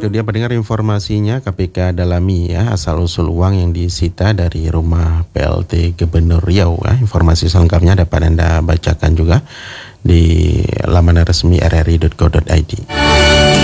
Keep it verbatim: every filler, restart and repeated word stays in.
itu dia pendengar informasinya, K P K dalami ya asal-usul uang yang disita dari rumah P L T Gubernur Riau ya. Informasi selengkapnya dapat Anda bacakan juga di laman resmi r r i dot co dot i d.